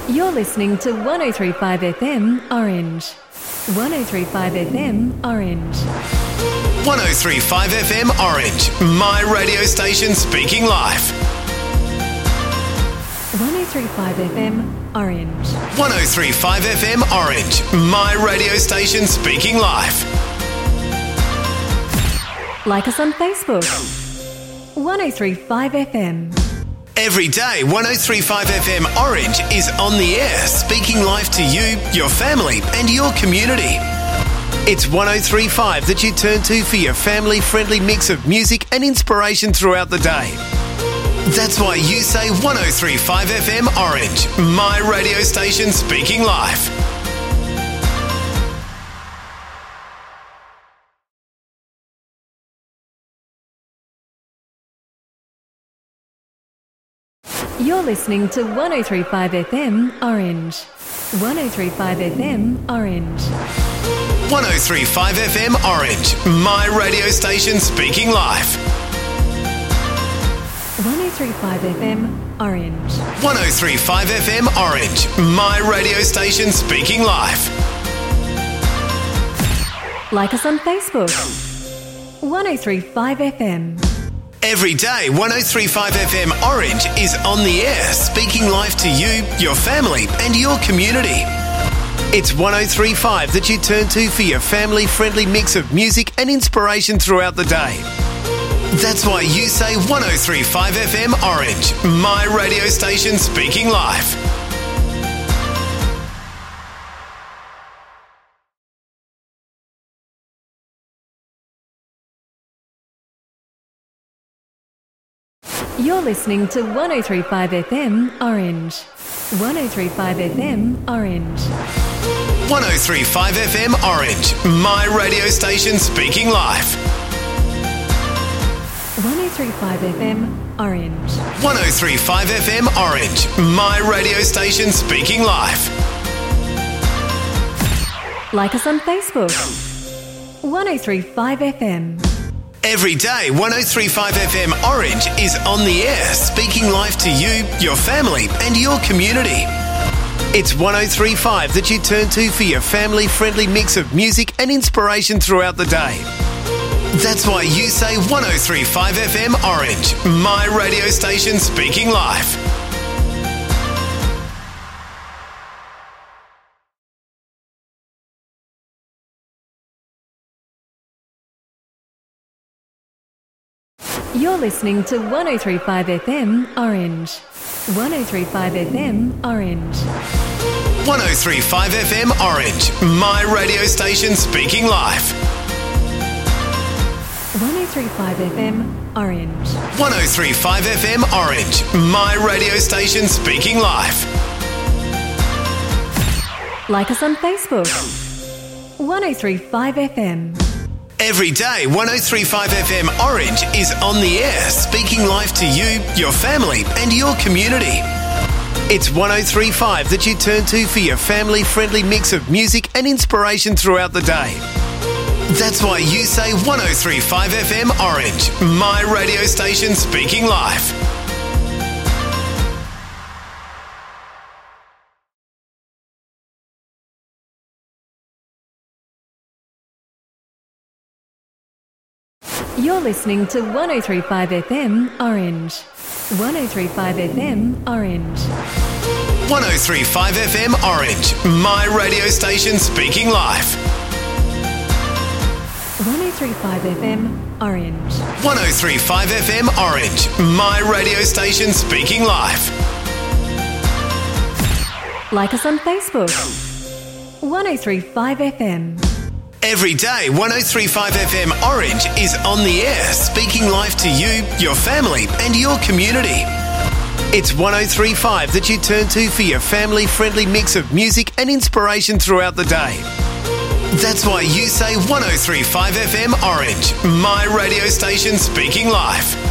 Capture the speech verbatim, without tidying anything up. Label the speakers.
Speaker 1: You're listening to one oh three point five F M Orange. one oh three point five F M Orange.
Speaker 2: one oh three point five F M Orange, my radio station speaking live.
Speaker 1: one oh three point five F M Orange.
Speaker 2: one oh three point five F M Orange, my radio station speaking live.
Speaker 1: Like us on Facebook. one oh three point five F M.
Speaker 2: Every day, one oh three point five F M Orange is on the air, speaking live to you, your family, and your community. It's one oh three point five that you turn to for your family-friendly mix of music and inspiration throughout the day. That's why you say one oh three point five F M Orange, my radio station speaking live.
Speaker 1: You're listening to one oh three point five F M Orange. one oh three point five F M Orange.
Speaker 2: one oh three point five F M Orange, my radio station speaking live.
Speaker 1: one oh three point five F M Orange.
Speaker 2: one oh three point five F M Orange, my radio station speaking live.
Speaker 1: Like us on Facebook. one oh three point five F M.
Speaker 2: Every day, one oh three point five F M Orange is on the air, speaking live to you, your family, and your community. It's one oh three point five that you turn to for your family-friendly mix of music and inspiration throughout the day. That's why you say one oh three point five F M Orange, my radio station speaking live.
Speaker 1: You're listening to one oh three point five F M Orange. one oh three point five F M Orange.
Speaker 2: one oh three point five F M Orange, my radio station speaking live.
Speaker 1: one oh three point five F M Orange.
Speaker 2: one oh three point five F M Orange, my radio station speaking live.
Speaker 1: Like us on Facebook. one oh three point five F M.
Speaker 2: Every day, one oh three point five F M Orange is on the air, speaking live to you, your family, and your community. It's one oh three point five that you turn to for your family-friendly mix of music and inspiration throughout the day. That's why you say one oh three point five F M Orange, my radio station speaking live.
Speaker 1: You're listening to one oh three point five F M Orange. one oh three point five F M Orange.
Speaker 2: one oh three point five F M Orange, my radio station speaking live.
Speaker 1: one oh three point five F M Orange.
Speaker 2: one oh three point five F M Orange, my radio station speaking live.
Speaker 1: Like us on Facebook. one oh three point five F M.
Speaker 2: Every day, one oh three point five F M Orange is on the air, speaking live to you, your family, and your community. It's one oh three point five that you turn to for your family-friendly mix of music and inspiration throughout the day. That's why you say one oh three point five F M Orange, my radio station speaking live.
Speaker 1: You're listening to one oh three point five F M Orange. one oh three point five F M Orange.
Speaker 2: one oh three point five F M Orange, my radio station speaking live.
Speaker 1: one oh three point five F M Orange.
Speaker 2: one oh three point five F M Orange, my radio station speaking live.
Speaker 1: Like us on Facebook. one oh three point five F M.
Speaker 2: Every day, one oh three point five F M Orange is on the air, speaking live to you, your family, and your community. It's one oh three point five that you turn to for your family-friendly mix of music and inspiration throughout the day. That's why you say one oh three point five F M Orange, my radio station speaking live.